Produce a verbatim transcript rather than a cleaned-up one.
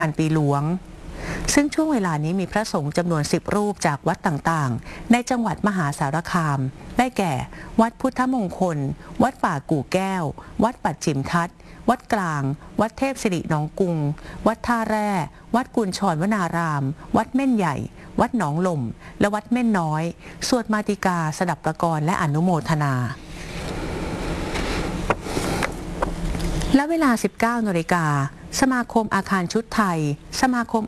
อันปีหลวงซึ่งช่วงเวลานี้มีพระสงฆ์จำนวนสิบรูปจากวัดต่างๆในจังหวัดมหาสารคามได้แก่วัดพุทธมงคลวัดป่ากู่แก้ววัดปัดฉิมทัศน์วัดกลางวัดเทพสิริหนองกุงวัดท่าแร่วัดกุญชรวนารามวัดเม่นใหญ่วัดหนองหล่มและวัดเม่นน้อยสวดมาติกาสดับประกรณ์และอนุโมทนาและเวลา สิบเก้านาฬิกาสมาคมอาคารชุดไทยสมาคม